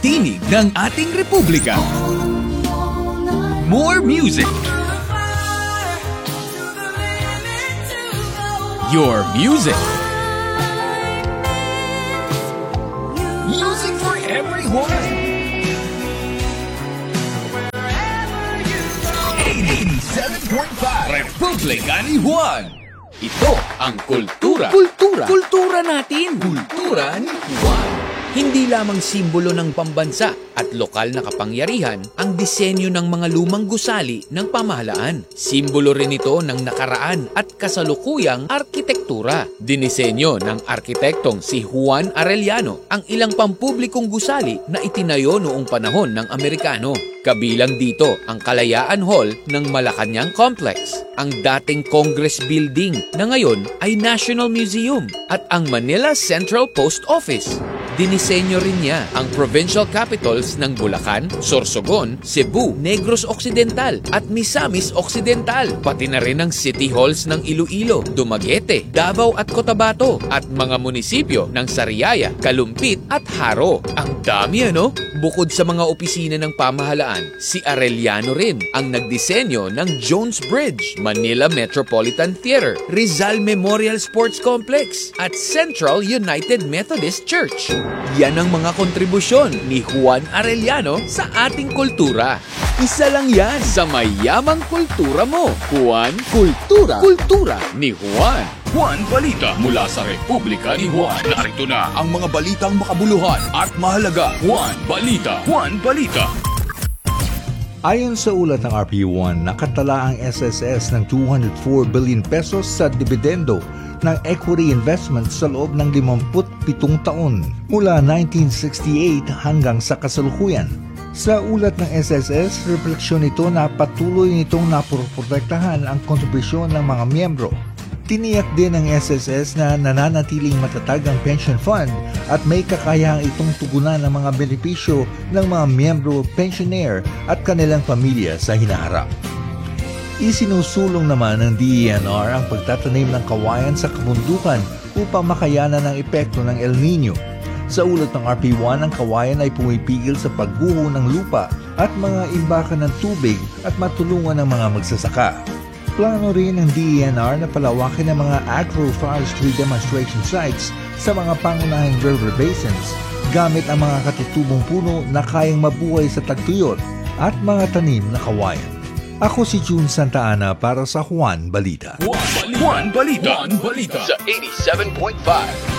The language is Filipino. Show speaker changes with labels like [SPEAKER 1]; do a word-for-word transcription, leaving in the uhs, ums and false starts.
[SPEAKER 1] tinig ng ating republika. More music. Your music. Music for everyone. eighty-seven point five Republika ni Juan. Ito ang kultura.
[SPEAKER 2] Kultura. Kultura natin.
[SPEAKER 1] Kultura ni Juan.
[SPEAKER 2] Hindi lamang simbolo ng pambansa at lokal na kapangyarihan ang disenyo ng mga lumang gusali ng pamahalaan. Simbolo rin ito ng nakaraan at kasalukuyang arkitektura. Dinisenyo ng arkitektong si Juan Arellano ang ilang pampublikong gusali na itinayo noong panahon ng Amerikano. Kabilang dito ang Kalayaan Hall ng Malacañang Complex, ang dating Congress Building na ngayon ay National Museum at ang Manila Central Post Office. Dinisenyo rin niya ang provincial capitals ng Bulacan, Sorsogon, Cebu, Negros Occidental at Misamis Occidental, pati na rin ang city halls ng Iloilo, Dumaguete, Davao at Cotabato at mga munisipyo ng Sariaya, Kalumpit at Haro. Ang dami ano? Bukod sa mga opisina ng pamahalaan, si Arellano rin ang nagdisenyo ng Jones Bridge, Manila Metropolitan Theater, Rizal Memorial Sports Complex at Central United Methodist Church. Yan ang mga kontribusyon ni Juan Arellano sa ating kultura. Isa lang yan sa mayamang kultura mo. Juan Kultura. Kultura ni Juan.
[SPEAKER 1] Juan Balita mula sa Republika ni Juan. Narito na ang mga balitang makabuluhan at mahalaga. Juan Balita. Juan Balita.
[SPEAKER 3] Ayon sa ulat ng R P one, nakatala ang S S S ng two hundred four billion pesos sa dividendo ng equity investment sa loob ng limampu't pitong taon mula nineteen sixty-eight hanggang sa kasalukuyan. Sa ulat ng S S S, refleksyon nito na patuloy nitong napoprotektahan ang kontribusyon ng mga miyembro. Tiniyak din ng S S S na nananatiling matatag ang pension fund at may kakayahang itong tugunan ng mga benepisyo ng mga miyembro, pensioner at kanilang pamilya sa hinaharap. Isinusulong naman ng D E N R ang pagtatanim ng kawayan sa kabundukan upang makayanan ang epekto ng El Nino. Sa ulat ng R P one, ang kawayan ay pumipigil sa pagguho ng lupa at mga imbakan ng tubig at matulungan ng mga magsasaka. Plano rin ng D E N R na palawakin ang mga agroforestry demonstration sites sa mga pangunahing river basins gamit ang mga katutubong puno na kayang mabuhay sa tagtuyot at mga tanim na kawayan. Ako si June Santa Ana para sa Juan Balita.
[SPEAKER 1] Juan Balita. Juan Balita. Juan Balita. Sa eighty-seven point five